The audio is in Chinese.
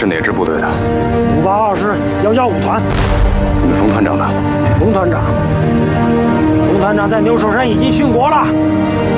是哪支部队的 582师115团。 你们冯团长呢？ 冯团长在牛首山已经殉国了。